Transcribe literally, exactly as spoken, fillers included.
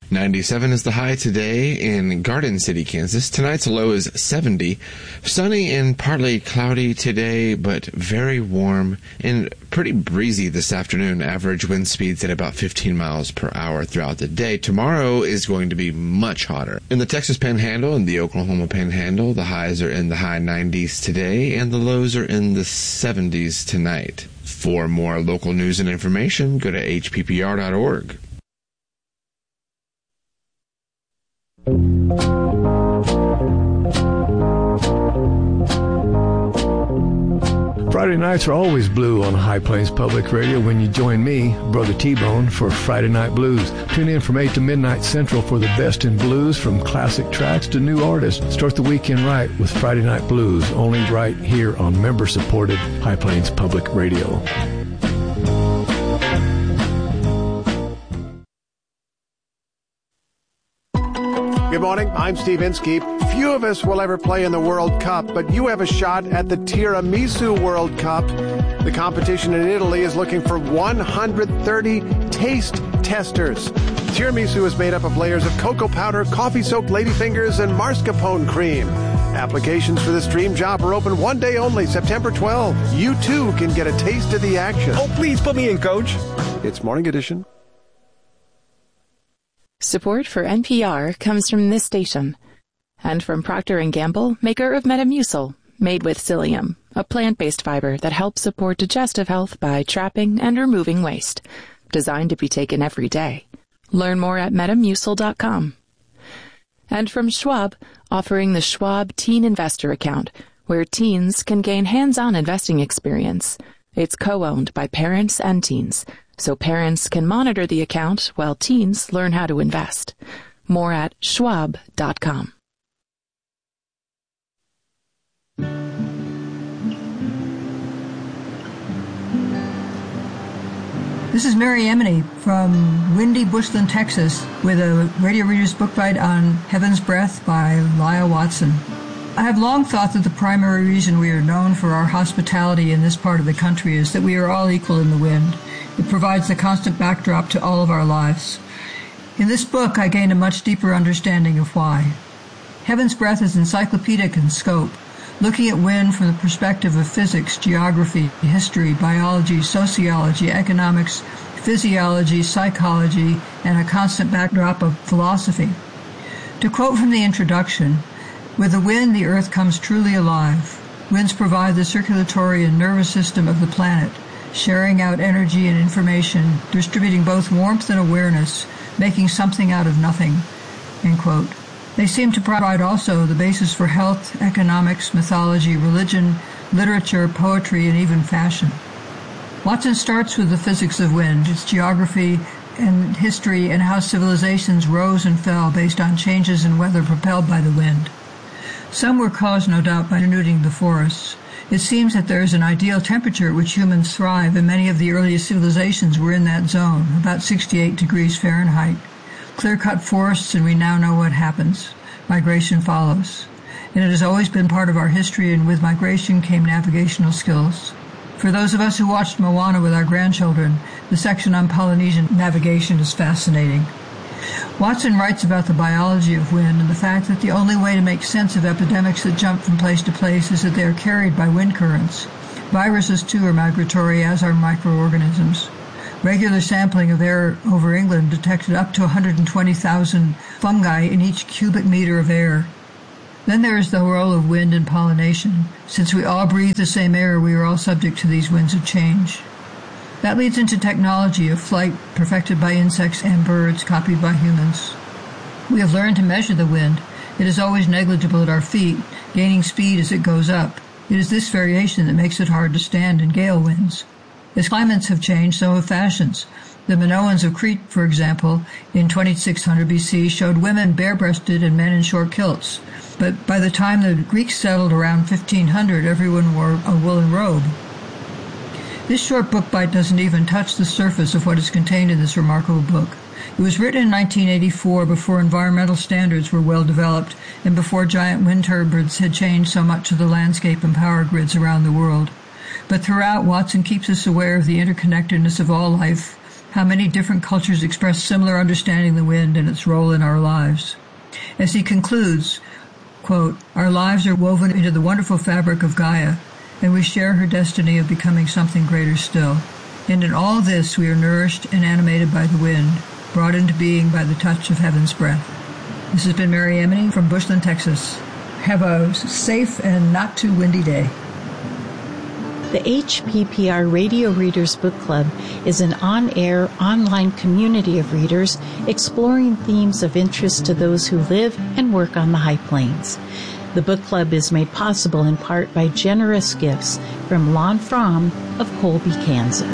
ninety-seven is the high today in Garden City, Kansas. Tonight's low is seventy. Sunny and partly cloudy today, but very warm and pretty breezy this afternoon. Average wind speeds at about fifteen miles per hour throughout the day. Tomorrow is going to be much hotter. In the Texas Panhandle and the Oklahoma Panhandle, the highs are in the high nineties today, and the lows are in the seventies tonight. For more local news and information, go to H P P R dot org. Friday nights are always blue on High Plains Public Radio when you join me, Brother T-Bone, for Friday Night Blues. Tune in from eight to midnight Central for the best in blues, from classic tracks to new artists. Start the weekend right with Friday Night Blues, only right here on member-supported High Plains Public Radio. Good morning, I'm Steve Inskeep. Few of us will ever play in the World Cup, but you have a shot at the Tiramisu World Cup. The competition in Italy is looking for one hundred thirty taste testers. Tiramisu is made up of layers of cocoa powder, coffee-soaked ladyfingers, and mascarpone cream. Applications for this dream job are open one day only, September twelfth. You too can get a taste of the action. Oh, please put me in, Coach. It's Morning Edition. Support for N P R comes from this station and from Procter and Gamble, maker of Metamucil, made with psyllium, a plant-based fiber that helps support digestive health by trapping and removing waste. Designed to be taken every day. Learn more at metamucil dot com. And from Schwab, offering the Schwab Teen Investor Account, where teens can gain hands-on investing experience. It's co-owned by parents and teens, so parents can monitor the account while teens learn how to invest. More at schwab dot com. This is Mary Emily from windy Bushland, Texas, with a Radio Reader's Book Bite on Heaven's Breath by Lyle Watson. I have long thought that the primary reason we are known for our hospitality in this part of the country is that we are all equal in the wind. It provides the constant backdrop to all of our lives. In this book, I gained a much deeper understanding of why. Heaven's Breath is encyclopedic in scope, looking at wind from the perspective of physics, geography, history, biology, sociology, economics, physiology, psychology, and a constant backdrop of philosophy. To quote from the introduction, "With the wind, the earth comes truly alive. Winds provide the circulatory and nervous system of the planet, sharing out energy and information, distributing both warmth and awareness, making something out of nothing." End quote. They seem to provide also the basis for health, economics, mythology, religion, literature, poetry, and even fashion. Watson starts with the physics of wind, its geography and history, and how civilizations rose and fell based on changes in weather propelled by the wind. Some were caused, no doubt, by denuding the forests. It seems that there is an ideal temperature at which humans thrive, and many of the earliest civilizations were in that zone, about sixty-eight degrees Fahrenheit. Clear-cut forests, and we now know what happens. Migration follows. And it has always been part of our history, and with migration came navigational skills. For those of us who watched Moana with our grandchildren, the section on Polynesian navigation is fascinating. Watson writes about the biology of wind and the fact that the only way to make sense of epidemics that jump from place to place is that they are carried by wind currents. Viruses, too, are migratory, as are microorganisms. Regular sampling of air over England detected up to one hundred twenty thousand fungi in each cubic meter of air. Then there is the role of wind in pollination. Since we all breathe the same air, we are all subject to these winds of change. That leads into technology of flight perfected by insects and birds, copied by humans. We have learned to measure the wind. It is always negligible at our feet, gaining speed as it goes up. It is this variation that makes it hard to stand in gale winds. As climates have changed, so have fashions. The Minoans of Crete, for example, in twenty-six hundred B C showed women bare-breasted and men in short kilts. But by the time the Greeks settled around fifteen hundred, everyone wore a woolen robe. This short book bite doesn't even touch the surface of what is contained in this remarkable book. It was written in nineteen eighty-four, before environmental standards were well developed and before giant wind turbines had changed so much of the landscape and power grids around the world. But throughout, Watson keeps us aware of the interconnectedness of all life, how many different cultures express similar understanding of the wind and its role in our lives. As he concludes, quote, "Our lives are woven into the wonderful fabric of Gaia, and we share her destiny of becoming something greater still. And in all this we are nourished and animated by the wind, brought into being by the touch of heaven's breath." This has been Mary Emily from Bushland, Texas. Have a safe and not too windy day. The H P P R Radio Readers Book Club is an on-air, online community of readers exploring themes of interest to those who live and work on the High Plains. The book club is made possible in part by generous gifts from Lon Fromm of Colby, Kansas.